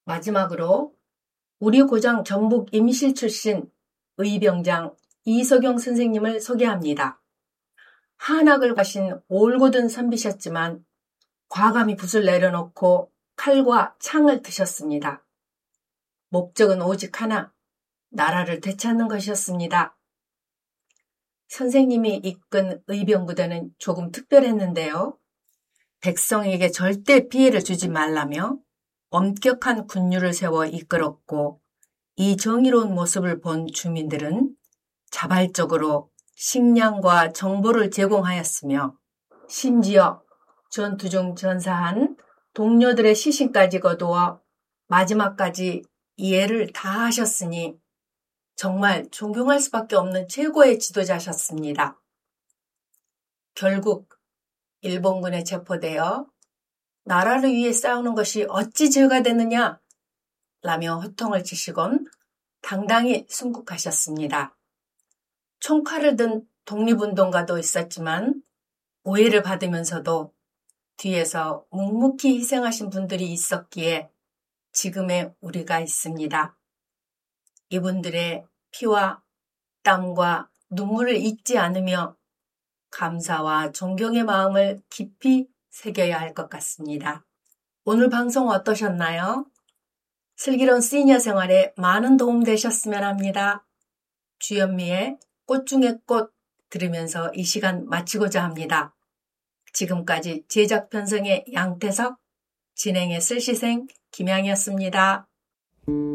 마지막으로 우리 고장 전북 임실 출신 의병장 이석영 선생님을 소개합니다. 한학을 가신 올곧은 선비셨지만 과감히 붓을 내려놓고 칼과 창을 드셨습니다. 목적은 오직 하나, 나라를 되찾는 것이었습니다. 선생님이 이끈 의병부대는 조금 특별했는데요. 백성에게 절대 피해를 주지 말라며 엄격한 군율을 세워 이끌었고, 이 정의로운 모습을 본 주민들은 자발적으로 식량과 정보를 제공하였으며, 심지어 전투 중 전사한 동료들의 시신까지 거두어 마지막까지 이해를 다하셨으니 정말 존경할 수밖에 없는 최고의 지도자셨습니다. 결국 일본군에 체포되어 나라를 위해 싸우는 것이 어찌 죄가 되느냐 라며 호통을 치시곤 당당히 순국하셨습니다. 총칼을 든 독립운동가도 있었지만 오해를 받으면서도 뒤에서 묵묵히 희생하신 분들이 있었기에 지금의 우리가 있습니다. 이분들의 피와 땀과 눈물을 잊지 않으며 감사와 존경의 마음을 깊이 새겨야 할 것 같습니다. 오늘 방송 어떠셨나요? 슬기로운 시니어 생활에 많은 도움 되셨으면 합니다. 주현미의 꽃 중에 꽃 들으면서 이 시간 마치고자 합니다. 지금까지 제작 편성의 양태석, 진행의 쓸시생 김양이었습니다.